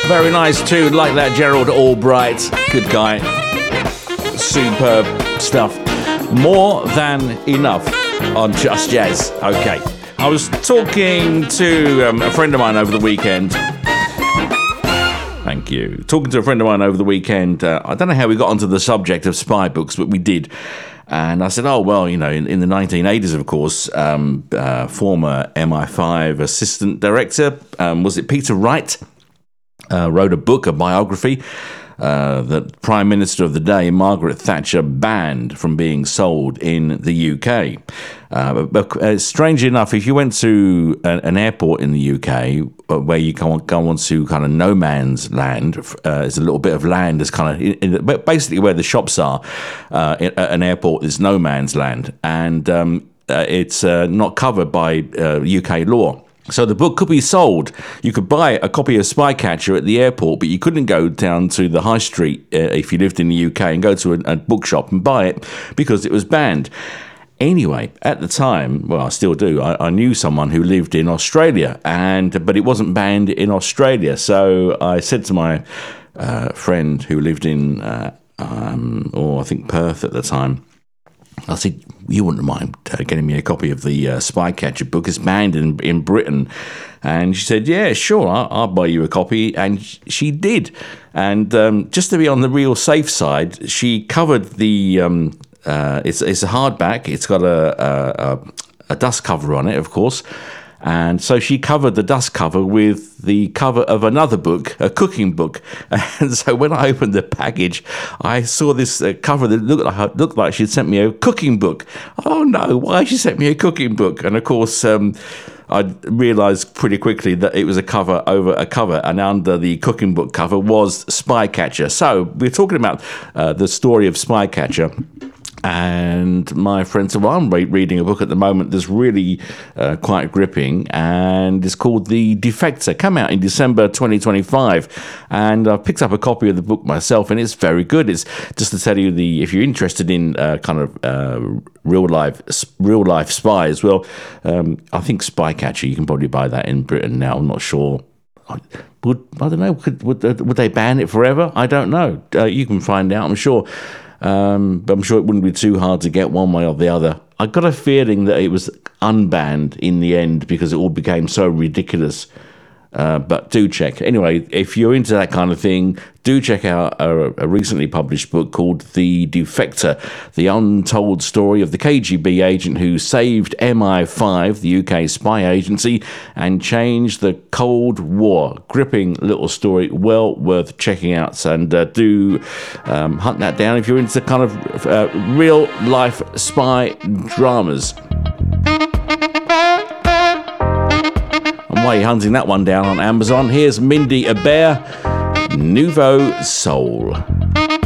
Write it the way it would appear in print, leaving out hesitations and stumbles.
Very nice tune, like that Gerald Albright. Good guy. Superb stuff. More than enough on Just Jazz. Okay. I was talking to a friend of mine over the weekend. Thank you. Talking to a friend of mine over the weekend. I don't know how we got onto the subject of spy books, but we did. And I said, oh, well, you know, in the 1980s, of course, former MI5 assistant director, was it Peter Wright, wrote a book, a biography, that Prime Minister of the day, Margaret Thatcher, banned from being sold in the UK. But strangely enough, if you went to an airport in the UK where you go on to kind of no man's land, there's a little bit of land that's kind of basically where the shops are. At an airport is no man's land, and it's not covered by UK law. So the book could be sold. You could buy a copy of Spycatcher at the airport, but you couldn't go down to the high street if you lived in the UK and go to a bookshop and buy it because it was banned. Anyway, at the time, well, I still do, I knew someone who lived in Australia, but it wasn't banned in Australia. So I said to my friend who lived in, I think Perth at the time, I said, you wouldn't mind getting me a copy of the Spycatcher book. It's banned in Britain. And she said, yeah, sure, I'll buy you a copy. And she did. And just to be on the real safe side, she covered the... it's a hardback. It's got a dust cover on it, of course. And so she covered the dust cover with the cover of another book, a cooking book. And so when I opened the package, I saw this cover that looked like she'd sent me a cooking book. Oh no, why she sent me a cooking book? And of course, I realised pretty quickly that it was a cover over a cover, and under the cooking book cover was Spycatcher. So we're talking about the story of Spycatcher. And my friend said, well, I'm reading a book at the moment that's really quite gripping, and it's called The Defector. Came out in December 2025, and I've picked up a copy of the book myself, and it's very good. It's just to tell you, if you're interested in kind of real life spies, well, I think Spycatcher, you can probably buy that in Britain now. I'm not sure. I don't know. Would they ban it forever? I don't know. You can find out, I'm sure. But I'm sure it wouldn't be too hard to get one way or the other. I got a feeling that it was unbanned in the end because it all became so ridiculous. But do check. Anyway, if you're into that kind of thing, do check out a recently published book called The Defector, the untold story of the KGB agent who saved MI5, the UK spy agency, and changed the Cold War. Gripping little story, well worth checking out. And do hunt that down if you're into kind of real-life spy dramas. While you're hunting that one down on Amazon, here's Mindy Abair, Nouveau Soul.